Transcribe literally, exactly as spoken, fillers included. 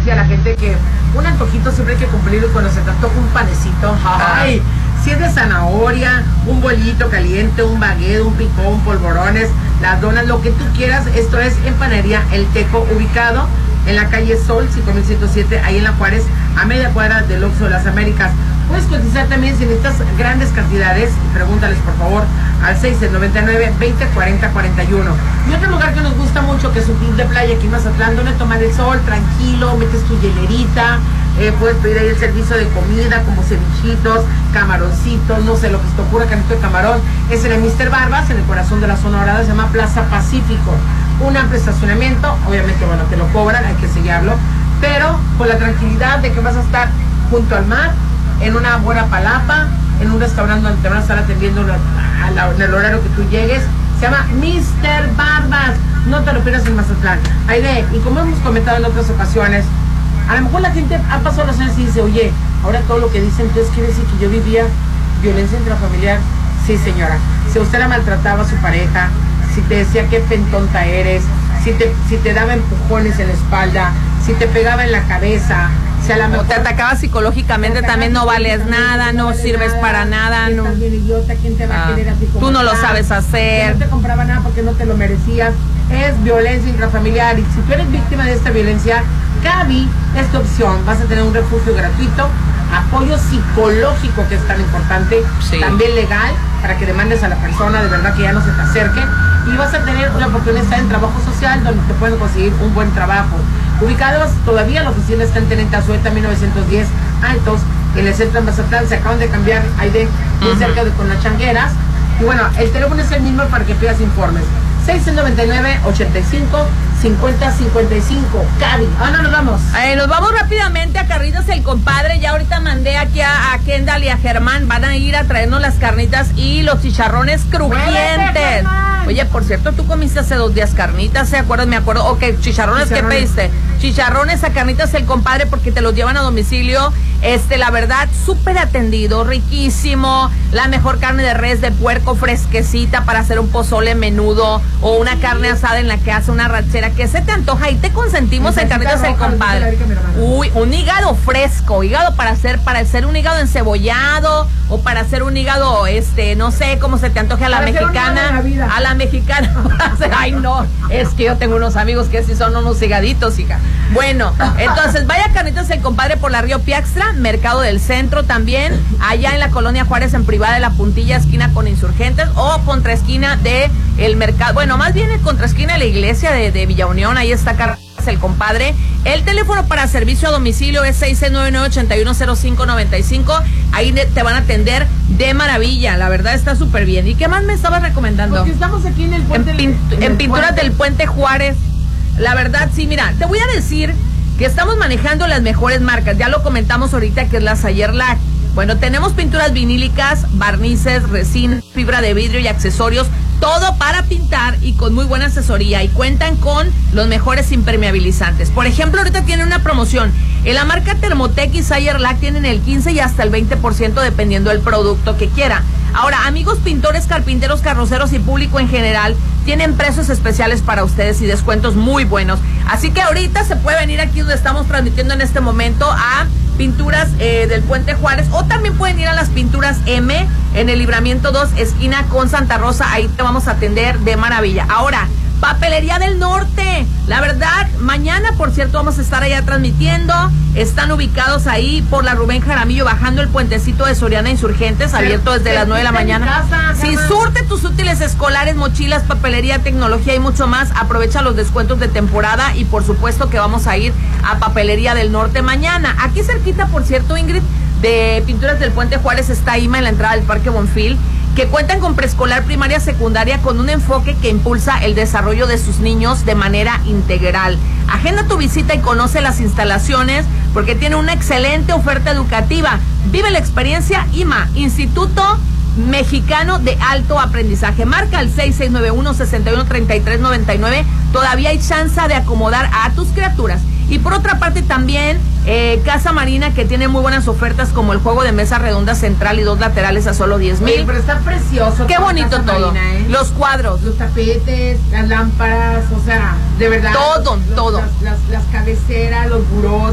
decía a la gente que un antojito siempre hay que cumplirlo cuando se te antoja un panecito. ¡Ay! Si es de zanahoria, un bolito caliente, un baguette, un picón, polvorones, las donas, lo que tú quieras. Esto es en Panadería El Teco, ubicado en la calle Sol, cinco mil ciento siete, ahí en La Juárez, a media cuadra del Oxxo de las Américas. Puedes cotizar también si necesitas grandes cantidades, pregúntales por favor al seis noventa y nueve, veinte, cuarenta, cuarenta y uno. Y otro lugar que nos gusta mucho, que es un club de playa aquí en Mazatlán, donde tomar el sol, tranquilo, metes tu hielerita, eh, puedes pedir ahí el servicio de comida, como cevichitos, camaroncitos, no sé, lo que se te ocurra, canito de camarón. Es en el míster Barbas, en el corazón de la zona dorada, se llama Plaza Pacífico. Un amplio estacionamiento, obviamente, bueno, te lo cobran, hay que sellarlo, pero con la tranquilidad de que vas a estar junto al mar, en una buena palapa, en un restaurante donde te van a estar atendiendo a la, en el horario que tú llegues. Se llama míster Barbas, no te lo pierdas en Mazatlán. Aide, y como hemos comentado en otras ocasiones, a lo mejor la gente ha pasado los años y dice, oye, ahora todo lo que dicen, entonces quiere decir que yo vivía violencia intrafamiliar. Sí, señora, si usted la maltrataba a su pareja, si te decía qué pentonta eres, si te, si te daba empujones en la espalda, si te pegaba en la cabeza, si a la mejor o te atacaba psicológicamente, te también no vales nada, no, no vale sirves nada, para nada, no. Estás bien idiota, ¿quién te va ah, a querer así como tú no está? Lo sabes hacer. No te compraba nada porque no te lo merecías. Es violencia intrafamiliar, y si tú eres víctima de esta violencia, Gaby es tu opción. Vas a tener un refugio gratuito, apoyo psicológico, que es tan importante, sí. También legal, para que demandes a la persona de verdad que ya no se te acerque, y vas a tener una oportunidad de estar en trabajo social, donde te pueden conseguir un buen trabajo. Ubicados, todavía la oficina está en Tenente Azueta mil novecientos diez Altos, en el centro de Mazatlán. Se acaban de cambiar, ahí de muy uh-huh. cerca de con las changueras. Y bueno, el teléfono es el mismo para que pidas informes: seis noventa y nueve, ochenta y cinco, cincuenta, cincuenta y cinco. Gaby, ¿a dónde nos vamos? Eh, nos vamos rápidamente a Carnitas El Compadre. Ya ahorita mandé aquí a, a Kendall y a Germán. Van a ir a traernos las carnitas y los chicharrones crujientes. Oye, por cierto, tú comiste hace dos días carnitas, ¿se acuerdan? Me acuerdo. Ok, chicharrones, chicharrones. ¿Qué pediste? Chicharrones a Carnitas El Compadre, porque te los llevan a domicilio. Este, la verdad, súper atendido, riquísimo. La mejor carne de res, de puerco, fresquecita para hacer un pozole menudo o una sí. carne asada en la que hace una rachera. ¿Qué se te antoja? Y te consentimos en Carnitas El Compadre. Uy, un hígado fresco, hígado para hacer, para hacer un hígado encebollado o para hacer un hígado, este, no sé, cómo se te antoje a la para mexicana. A la mexicana. Ay, no, es que yo tengo unos amigos que sí son unos higaditos, hija. Bueno, entonces vaya a Carnitas El Compadre por la Río Piaxtra, Mercado del Centro también, allá en la Colonia Juárez, en Privada de la Puntilla, esquina con Insurgentes, o contraesquina de el mercado, bueno, más bien en contraesquina de la iglesia de, de Villa Unión. Ahí está Carnitas El Compadre. El teléfono para servicio a domicilio es seis nueve nueve, ocho uno cero cinco nueve cinco. Ahí te van a atender de maravilla, la verdad está súper bien. ¿Y qué más me estabas recomendando? Porque estamos aquí en el puente. En, pin, en, en pinturas puente. del Puente Juárez. La verdad, sí, mira, te voy a decir que estamos manejando las mejores marcas. Ya lo comentamos ahorita, que es la Sayerlac. Bueno, tenemos pinturas vinílicas, barnices, resina, fibra de vidrio y accesorios, todo para pintar y con muy buena asesoría, y cuentan con los mejores impermeabilizantes. Por ejemplo, ahorita tienen una promoción. En la marca Thermotec y Sayerlac tienen el quince y hasta el veinte por ciento dependiendo del producto que quiera. Ahora, amigos pintores, carpinteros, carroceros y público en general, tienen precios especiales para ustedes y descuentos muy buenos. Así que ahorita se puede venir aquí donde estamos transmitiendo en este momento a Pinturas eh, del Puente Juárez, o también pueden ir a las Pinturas M en el Libramiento dos, esquina con Santa Rosa. Ahí te vamos a atender de maravilla. Ahora, Papelería del Norte, la verdad, mañana, por cierto, vamos a estar allá transmitiendo. Están ubicados ahí por la Rubén Jaramillo, bajando el puentecito de Soriana Insurgentes, abierto desde las nueve de la mañana. Si surte tus útiles escolares, mochilas, papelería, tecnología y mucho más, aprovecha los descuentos de temporada, y por supuesto que vamos a ir a Papelería del Norte mañana. Aquí cerquita, por cierto, Ingrid, de Pinturas del Puente Juárez, está I M A en la entrada del Parque Bonfil, que cuentan con preescolar, primaria, secundaria, con un enfoque que impulsa el desarrollo de sus niños de manera integral. Agenda tu visita y conoce las instalaciones, porque tiene una excelente oferta educativa. Vive la experiencia I M A, Instituto Mexicano de Alto Aprendizaje. Marca al seis seis nueve uno, seis uno tres tres nueve nueve. Todavía hay chance de acomodar a tus criaturas. Y por otra parte también eh, Casa Marina, que tiene muy buenas ofertas, como el juego de mesa redonda central y dos laterales a solo diez mil. Pero está precioso. Qué bonito todo. Marina, ¿eh? Los cuadros, los tapetes, las lámparas, o sea, de verdad. Todo, los, todo. Las, las, las cabeceras, los burós.